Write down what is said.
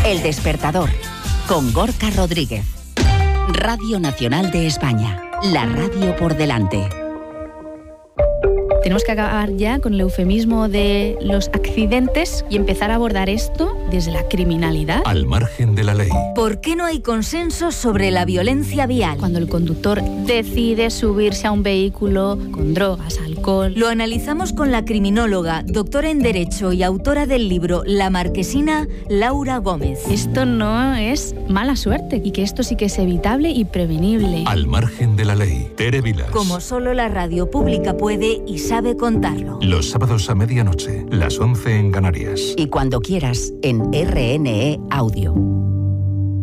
El Despertador, con Gorka Rodríguez. Radio Nacional de España, la radio por delante. Tenemos que acabar ya con el eufemismo de los accidentes y empezar a abordar esto desde la criminalidad. Al margen de la ley. ¿Por qué no hay consenso sobre la violencia vial? Cuando el conductor decide subirse a un vehículo con drogas, alcohol. Lo analizamos con la criminóloga, doctora en Derecho y autora del libro La Marquesina, Laura Gómez. Esto no es mala suerte y que esto sí que es evitable y prevenible. Al margen de la ley. Tere Vilas. Como solo la radio pública puede y sabe contarlo. Los sábados a medianoche, las 11 en Canarias. Y cuando quieras, en RNE Audio.